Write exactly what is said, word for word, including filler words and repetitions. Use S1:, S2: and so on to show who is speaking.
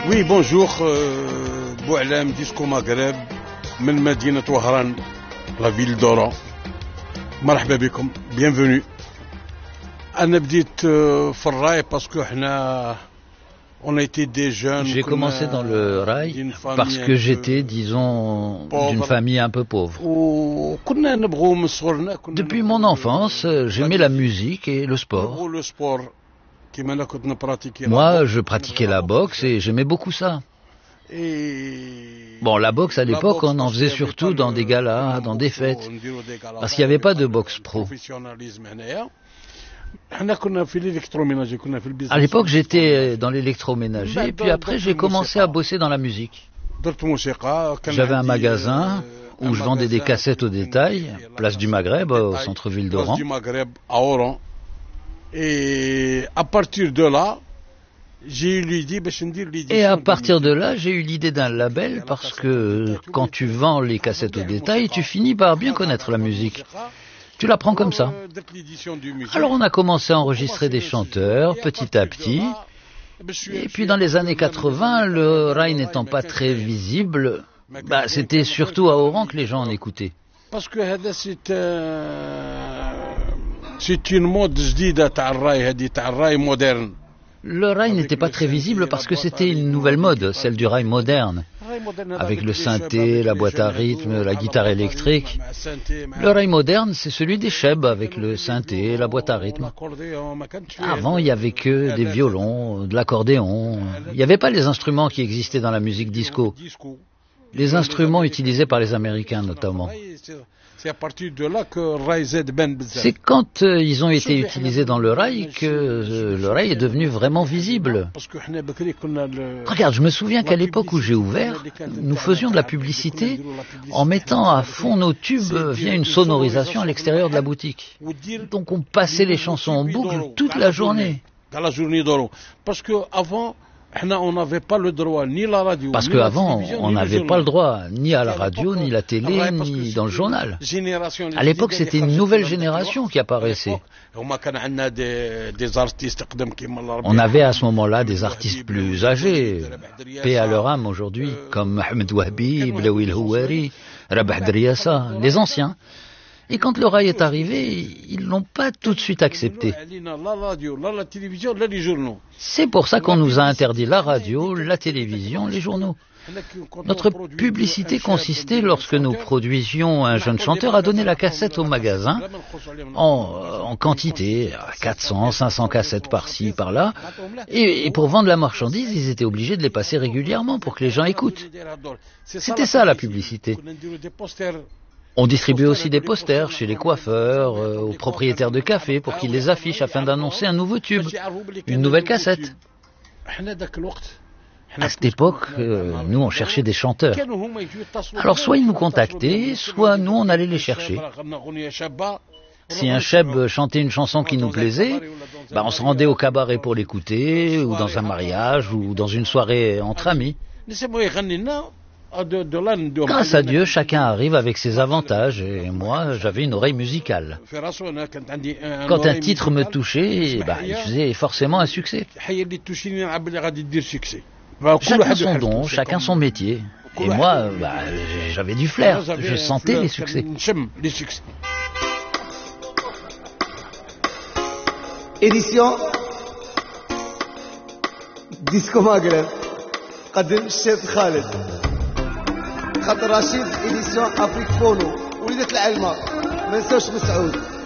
S1: Oui, bonjour, Boualem Disco Maghreb, من مدينة وهران, la ville d'Oran. مرحبا بكم, bienvenue. أنا بديت في الراي parce que احنا on a été des jeunes.
S2: J'ai commencé dans le rail parce que j'étais, disons, d'une famille un peu pauvre. Depuis mon enfance, j'aimais la musique et le sport. Moi, je pratiquais la boxe et j'aimais beaucoup ça. Bon, la boxe à l'époque, on en faisait surtout dans des galas, dans des fêtes, parce qu'il n'y avait pas de boxe pro. À l'époque, j'étais dans l'électroménager, et puis après, j'ai commencé à bosser dans la musique. J'avais un magasin où je vendais des cassettes au détail, place du Maghreb, au centre-ville d'Oran.
S1: Et à partir de là, j'ai eu l'idée,
S2: Et à partir de là, j'ai eu l'idée d'un label, parce que quand tu vends les cassettes au détail, tu finis par bien connaître la musique. Tu la prends comme ça. Alors on a commencé à enregistrer des chanteurs, petit à petit. Et puis dans les années quatre-vingts, le rail n'étant pas très visible, bah, c'était surtout à Oran que les gens en écoutaient.
S1: Parce que c'est c'est une mode جديدة تاع الراي, هذه تاع الراي moderne.
S2: Le rail n'était pas très visible parce que c'était une nouvelle mode, celle du rail moderne, avec le synthé, la boîte à rythme, la guitare électrique. Le rail moderne, c'est celui des chebs avec le synthé, la boîte à rythme. Avant, il n'y avait que des violons, de l'accordéon. Il n'y avait pas les instruments qui existaient dans la musique disco. Les instruments utilisés par les Américains notamment.
S1: C'est à partir de là que Rai Z ben bzaf.
S2: C'est quand euh, ils ont été utilisés dans le rail que euh, le rail est devenu vraiment visible. Regarde, je me souviens qu'à l'époque où j'ai ouvert, nous faisions de la publicité en mettant à fond nos tubes via une sonorisation à l'extérieur de la boutique. Donc on passait les chansons en boucle toute la journée.
S1: Dans la journée d'Oran. Parce que avant, on n'avait pas le droit ni la radio.
S2: Parce qu'avant, on n'avait pas le droit ni à la radio, ni la télé, ni dans le journal. À l'époque, c'était une nouvelle génération qui apparaissait. On avait à ce moment-là des artistes plus âgés, paix à leur âme aujourd'hui, comme Ahmed Wahbi, Blaoui El Houari, Rabah Driassa, les anciens. Et quand le rail est arrivé, ils l'ont pas tout de suite accepté. C'est pour ça qu'on nous a interdit la radio, la télévision, les journaux. Notre publicité consistait, lorsque nous produisions un jeune chanteur, à donner la cassette au magasin en, en quantité, quatre cents, cinq cents cassettes par-ci, par-là. Et, et pour vendre la marchandise, ils étaient obligés de les passer régulièrement pour que les gens écoutent. C'était ça la publicité. On distribuait aussi des posters chez les coiffeurs, euh, aux propriétaires de cafés pour qu'ils les affichent afin d'annoncer un nouveau tube, une nouvelle cassette. À cette époque, euh, nous on cherchait des chanteurs. Alors soit ils nous contactaient, soit nous on allait les chercher. Si un cheb chantait une chanson qui nous plaisait, bah on se rendait au cabaret pour l'écouter, ou dans un mariage, ou dans une soirée entre amis. Grâce à Dieu, chacun arrive avec ses avantages, et moi, j'avais une oreille musicale. Quand un titre me touchait, bah, il faisait forcément un succès. Chacun son don, chacun son métier. Et moi, bah, j'avais du flair, je sentais les succès.
S3: Édition Disco Maghreb, قدم الشيخ خالد. خاطر رشيد إديسيون أفريك فونو وليدة العلمة ما نساوش مسعود.